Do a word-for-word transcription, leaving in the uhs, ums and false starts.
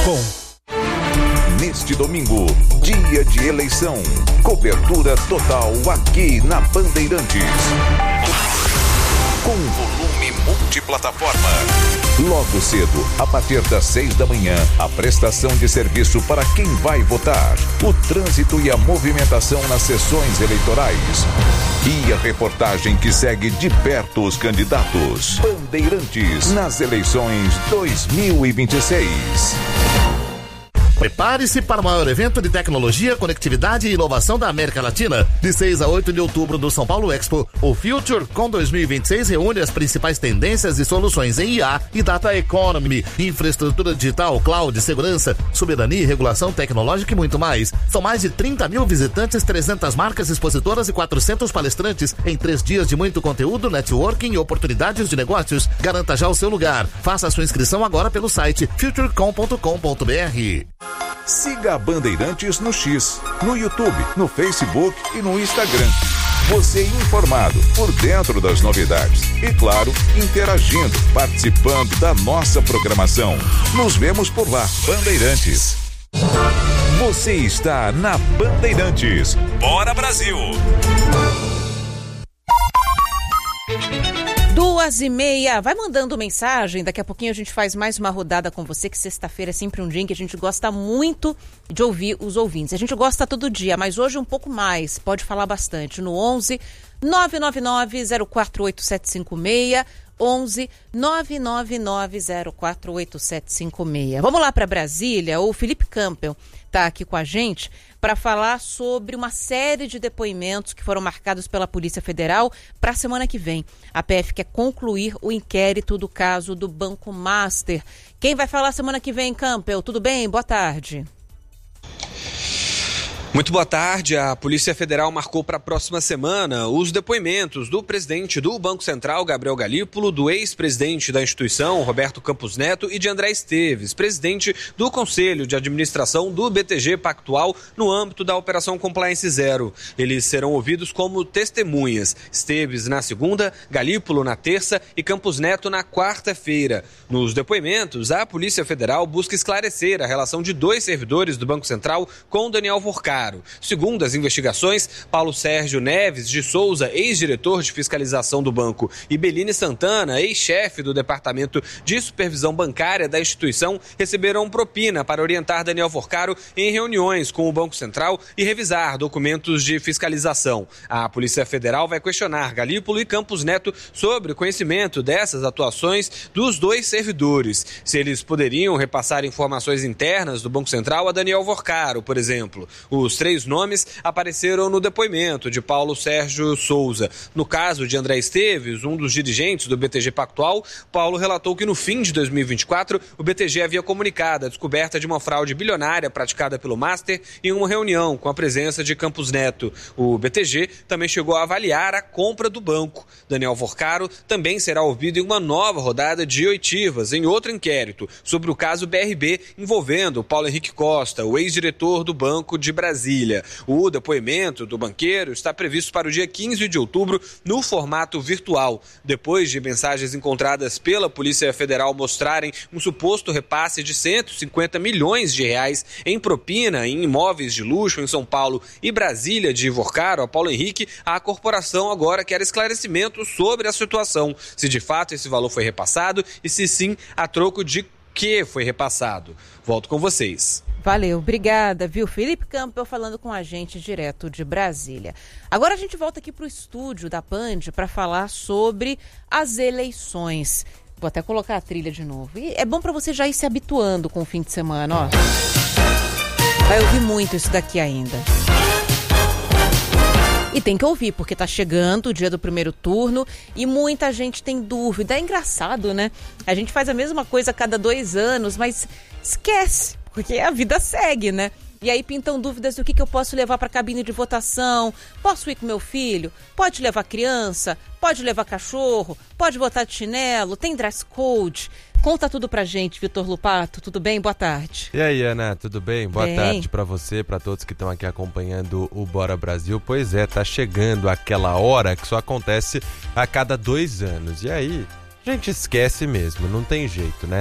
com... Neste domingo, dia de eleição, cobertura total aqui na Bandeirantes. Com volume multiplataforma. Logo cedo, a partir das seis da manhã, a prestação de serviço para quem vai votar, o trânsito e a movimentação nas sessões eleitorais. E a reportagem que segue de perto os candidatos. Bandeirantes nas eleições dois mil e vinte e seis. Prepare-se para o maior evento de tecnologia, conectividade e inovação da América Latina. De seis a oito de outubro no São Paulo Expo, o FutureCon dois mil e vinte e seis reúne as principais tendências e soluções em I A e Data Economy, infraestrutura digital, cloud, segurança, soberania, regulação tecnológica e muito mais. São mais de trinta mil visitantes, trezentas marcas expositoras e quatrocentos palestrantes em três dias de muito conteúdo, networking e oportunidades de negócios. Garanta já o seu lugar. Faça a sua inscrição agora pelo site futurecom ponto com ponto b r. Siga a Bandeirantes no X, no YouTube, no Facebook e no Instagram. Você informado, por dentro das novidades. E claro, interagindo, participando da nossa programação. Nos vemos por lá, Bandeirantes. Você está na Bandeirantes. Bora, Brasil! Duas e meia, vai mandando mensagem, daqui a pouquinho a gente faz mais uma rodada com você, que sexta-feira é sempre um dia em que a gente gosta muito de ouvir os ouvintes. A gente gosta todo dia, mas hoje um pouco mais, pode falar bastante, no onze nove nove nove zero quatro oito sete cinco seis, onze nove nove nove zero quatro oito sete cinco seis. Vamos lá para Brasília, o Felipe Campbell está aqui com a gente para falar sobre uma série de depoimentos que foram marcados pela Polícia Federal para a semana que vem. A P F quer concluir o inquérito do caso do Banco Master. Quem vai falar semana que vem, Campbell? Tudo bem? Boa tarde. Muito boa tarde. A Polícia Federal marcou para a próxima semana os depoimentos do presidente do Banco Central, Gabriel Galípolo, do ex-presidente da instituição, Roberto Campos Neto, e de André Esteves, presidente do Conselho de Administração do B T G Pactual, no âmbito da Operação Compliance Zero. Eles serão ouvidos como testemunhas. Esteves na segunda, Galípolo na terça e Campos Neto na quarta-feira. Nos depoimentos, a Polícia Federal busca esclarecer a relação de dois servidores do Banco Central com Daniel Vorcaro. Segundo as investigações, Paulo Sérgio Neves de Souza, ex-diretor de fiscalização do banco, e Beline Santana, ex-chefe do Departamento de Supervisão Bancária da instituição, receberam propina para orientar Daniel Vorcaro em reuniões com o Banco Central e revisar documentos de fiscalização. A Polícia Federal vai questionar Galípolo e Campos Neto sobre o conhecimento dessas atuações dos dois servidores. Se eles poderiam repassar informações internas do Banco Central a Daniel Vorcaro, por exemplo. Os Os três nomes apareceram no depoimento de Paulo Sérgio Souza. No caso de André Esteves, um dos dirigentes do B T G Pactual, Paulo relatou que no fim de dois mil e vinte e quatro, o B T G havia comunicado a descoberta de uma fraude bilionária praticada pelo Master em uma reunião com a presença de Campos Neto. O B T G também chegou a avaliar a compra do banco. Daniel Vorcaro também será ouvido em uma nova rodada de oitivas, em outro inquérito, sobre o caso B R B envolvendo Paulo Henrique Costa, o ex-diretor do Banco de Brasília. O depoimento do banqueiro está previsto para o dia quinze de outubro no formato virtual. Depois de mensagens encontradas pela Polícia Federal mostrarem um suposto repasse de cento e cinquenta milhões de reais em propina em imóveis de luxo em São Paulo e Brasília de Vorcaro a Paulo Henrique, a corporação agora quer esclarecimento sobre a situação. Se de fato esse valor foi repassado e se sim, a troco de que foi repassado. Volto com vocês. Valeu, obrigada, viu? Felipe Campbell falando com a gente direto de Brasília. Agora a gente volta aqui para o estúdio da Band para falar sobre as eleições. Vou até colocar a trilha de novo. E é bom para você já ir se habituando com o fim de semana, ó. Vai ouvir muito isso daqui ainda. E tem que ouvir, porque tá chegando o dia do primeiro turno e muita gente tem dúvida. É engraçado, né? A gente faz a mesma coisa a cada dois anos, mas esquece, porque a vida segue, né? E aí pintam dúvidas do que, que eu posso levar para a cabine de votação. Posso ir com meu filho? Pode levar criança? Pode levar cachorro? Pode botar de chinelo? Tem dress code? Conta tudo pra gente, Vitor Lupato. Tudo bem? Boa tarde. E aí, Ana, tudo bem? Boa bem. tarde pra você, pra todos que estão aqui acompanhando o Bora Brasil. Pois é, tá chegando aquela hora que só acontece a cada dois anos. E aí, a gente esquece mesmo, não tem jeito, né?